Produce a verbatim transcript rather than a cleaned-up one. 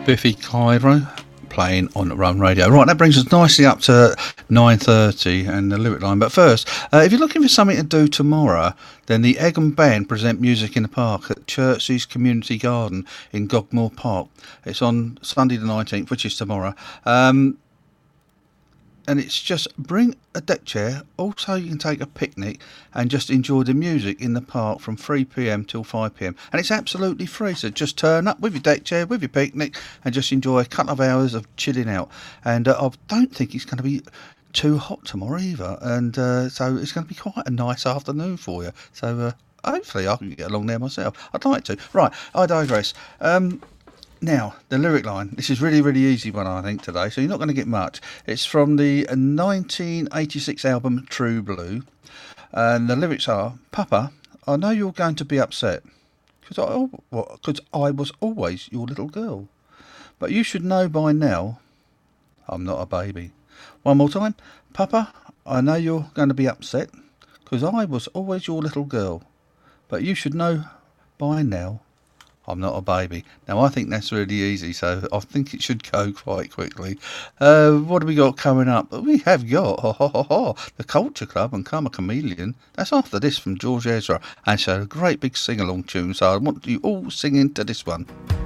Biffy Clyro playing on Run Radio. Right, that brings us nicely up to nine thirty and the lyric line. But first, uh, if you're looking for something to do tomorrow, then the Egham Band present Music in the Park at Chertsey's Community Garden in Gogmore Park. It's on Sunday the nineteenth, which is tomorrow. Um, and it's just bring a deck chair. Also, you can take a picnic and just enjoy the music in the park from three p.m. till five p.m. And it's absolutely free, so just turn up with your deck chair, with your picnic, and just enjoy a couple of hours of chilling out. And uh, I don't think it's going to be too hot tomorrow either, and uh, so it's going to be quite a nice afternoon for you. So uh, hopefully I can get along there myself. I'd like to. Right, I digress. Um... Now, the lyric line. This is really, really easy one, I think, today, so you're not going to get much. It's from the nineteen eighty-six album True Blue, and the lyrics are, Papa, I know you're going to be upset, because I, well, 'cause I was always your little girl. But you should know by now, I'm not a baby. One more time. Papa, I know you're going to be upset, because I was always your little girl. But you should know by now, I'm not a baby. Now, I think that's really easy, so I think it should go quite quickly. Uh, what have we got coming up? We have got ha, ha, ha, ha, the Culture Club and Karma Chameleon. That's after this from George Ezra. And so a great big sing-along tune, so I want you all singing to this one.